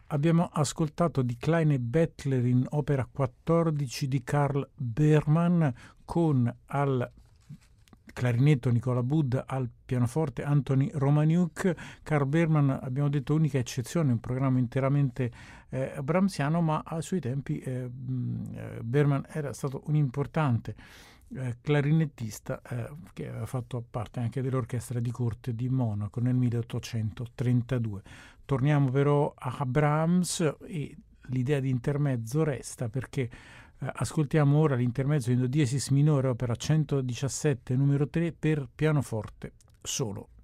Abbiamo ascoltato di Kleine Bettler in opera 14 di Karl Berman, con al clarinetto Nicola Budd, al pianoforte Anthony Romaniuk. Karl Berman, abbiamo detto, unica eccezione, un programma interamente brahmsiano, ma ai suoi tempi Berman era stato un importante clarinettista che aveva fatto parte anche dell'orchestra di corte di Monaco nel 1832. Torniamo però a Brahms e l'idea di intermezzo resta, perché ascoltiamo ora l'intermezzo in do diesis minore, opera 117 numero 3 per pianoforte solo.